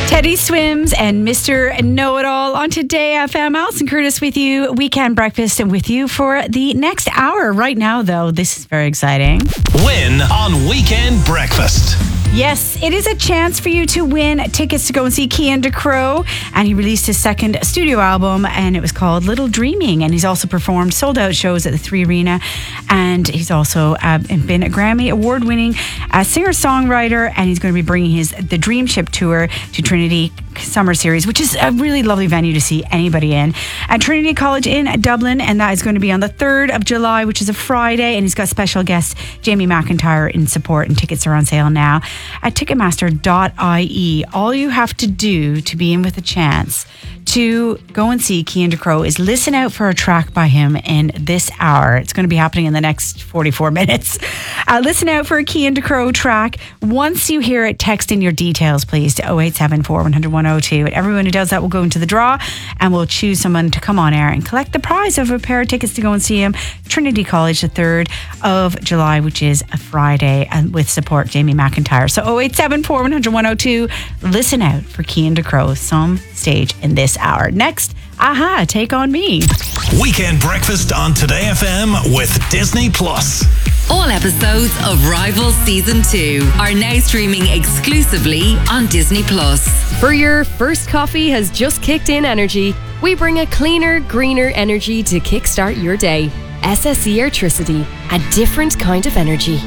Teddy Swims and Mr. Know-It-All on Today FM. Alison Curtis with you, Weekend Breakfast, and with you for the next hour. Right now, though, this is very exciting. Win on Weekend Breakfast. Yes, it is a chance for you to win tickets to go and see Cian Ducrot. And he released his second studio album, and it was called Little Dreaming. And he's also performed sold-out shows at the 3 Arena. And he's also been a Grammy award-winning singer-songwriter. And he's going to be bringing the Dream Ship tour to Trinity Summer Series, which is a really lovely venue to see anybody in, at Trinity College in Dublin. And that is going to be on the 3rd of July, which is a Friday. And he's got special guest Jamie McIntyre in support. And tickets are on sale now at Ticketmaster.ie. All you have to do to be in with a chance to go and see Cian Ducrot is listen out for a track by him in this hour. It's going to be happening in the next 44 minutes. Listen out for a Cian Ducrot track. Once you hear it, text in your details, please, to 0874 100 102. And everyone who does that will go into the draw, and we'll choose someone to come on air and collect the prize of a pair of tickets to go and see him, Trinity College, the 3rd of July, which is a Friday, and with support Jamie McIntyre. So 0874 100 102. Listen out for Cian Ducrot some stage in this hour. Next, Aha, Take On Me. Weekend Breakfast on Today FM with Disney Plus. All episodes of Rivals Season 2 are now streaming exclusively on Disney Plus. For your first coffee has just kicked in energy, we bring a cleaner, greener energy to kickstart your day. SSE Airtricity, a different kind of energy.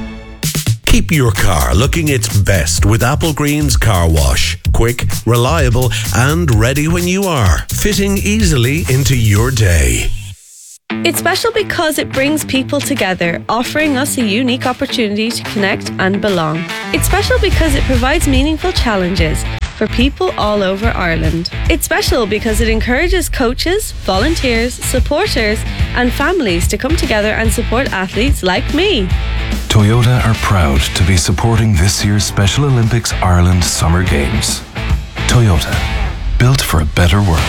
Keep your car looking its best with Apple Green's Car Wash. Quick, reliable, and ready when you are. Fitting easily into your day. It's special because it brings people together, offering us a unique opportunity to connect and belong. It's special because it provides meaningful challenges for people all over Ireland. It's special because it encourages coaches, volunteers, supporters, and families to come together and support athletes like me. Toyota are proud to be supporting this year's Special Olympics Ireland Summer Games. Toyota, built for a better world.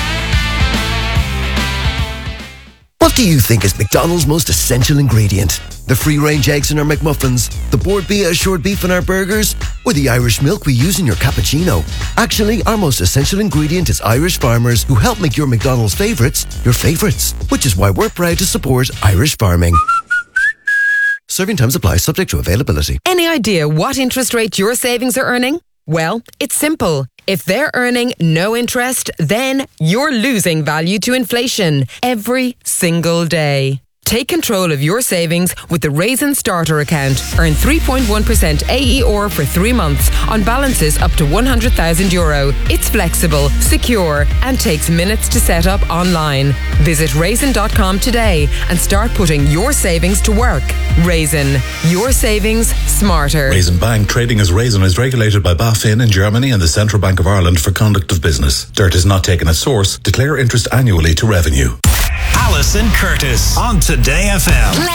What do you think is McDonald's most essential ingredient? The free-range eggs in our McMuffins, the Bord Bia assured beef in our burgers, or the Irish milk we use in your cappuccino? Actually, our most essential ingredient is Irish farmers who help make your McDonald's favourites your favourites, which is why we're proud to support Irish farming. Serving times apply, subject to availability. Any idea what interest rate your savings are earning? Well, it's simple. If they're earning no interest, then you're losing value to inflation every single day. Take control of your savings with the Raisin Starter account. Earn 3.1% AER for 3 months on balances up to €100,000. It's flexible, secure, and takes minutes to set up online. Visit raisin.com today and start putting your savings to work. Raisin, your savings smarter. Raisin Bank, trading as Raisin, is regulated by BaFin in Germany and the Central Bank of Ireland for conduct of business. Dirt is not taken as source. Declare interest annually to revenue. Alison Curtis on Today FM.